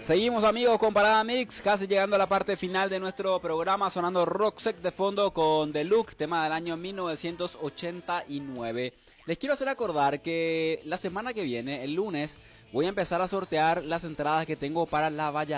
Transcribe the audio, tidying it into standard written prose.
Seguimos amigos con Parada Mix, casi llegando a la parte final de nuestro programa, sonando Roxette de fondo con The Look, tema del año 1989. Les quiero hacer acordar que la semana que viene, el lunes, voy a empezar a sortear las entradas que tengo para la Valla